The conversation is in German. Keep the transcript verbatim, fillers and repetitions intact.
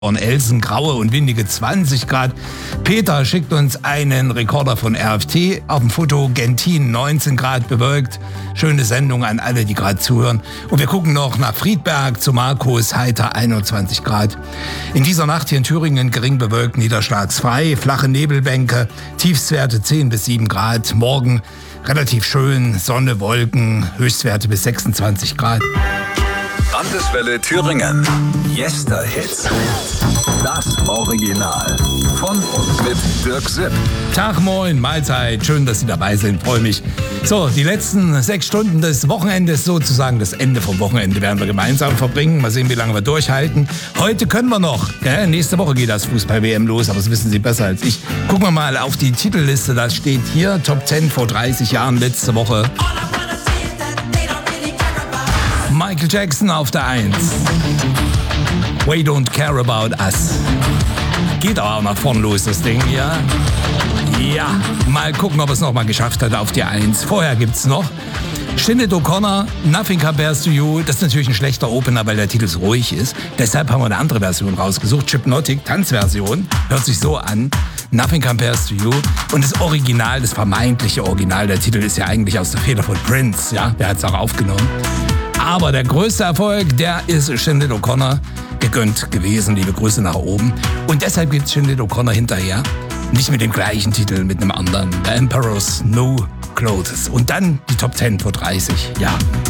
Elsen, graue und windige zwanzig Grad. Peter schickt uns einen Rekorder von R F T. Auf dem Foto Gentin neunzehn Grad bewölkt. Schöne Sendung an alle, die gerade zuhören. Und wir gucken noch nach Friedberg zu Markus, heiter einundzwanzig Grad. In dieser Nacht hier in Thüringen gering bewölkt, niederschlagsfrei, flache Nebelbänke, Tiefstwerte zehn bis sieben Grad. Morgen relativ schön, Sonne, Wolken, Höchstwerte bis sechsundzwanzig Grad. Landeswelle Thüringen. Yester-Hits. Das Original. Von und mit Dirk Sipp. Tag, moin, Mahlzeit. Schön, dass Sie dabei sind. Freue mich. So, die letzten sechs Stunden des Wochenendes, sozusagen das Ende vom Wochenende, werden wir gemeinsam verbringen. Mal sehen, wie lange wir durchhalten. Heute können wir noch. Ja, nächste Woche geht das Fußball-W M los, aber das wissen Sie besser als ich. Gucken wir mal auf die Titelliste. Das steht hier. Top zehn vor dreißig Jahren, letzte Woche. Michael Jackson auf der eins. We don't care about us. Geht aber auch nach vorn los, das Ding, ja. Ja, mal gucken, ob es noch mal geschafft hat auf die eins. Vorher gibt's noch Sinead O'Connor, Nothing Compares to You. Das ist natürlich ein schlechter Opener, weil der Titel so ruhig ist. Deshalb haben wir eine andere Version rausgesucht. Hypnotic, Tanzversion. Hört sich so an. Nothing Compares to You. Und das Original, das vermeintliche Original, der Titel ist ja eigentlich aus der Feder von Prince, ja. Der hat's auch aufgenommen. Aber der größte Erfolg, der ist Sinead O'Connor gegönnt gewesen. Liebe Grüße nach oben. Und deshalb gibt es Sinead O'Connor hinterher. Nicht mit dem gleichen Titel, mit einem anderen. The Emperor's New Clothes. Und dann die Top zehn vor dreißig. Ja.